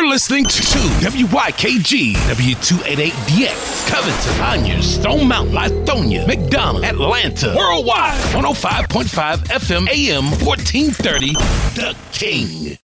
You're listening to WYKG, W288DX, Covington, Onyers, Stone Mountain, Lithonia, McDonough, Atlanta, Worldwide, 105.5 FM, AM 1430, The King.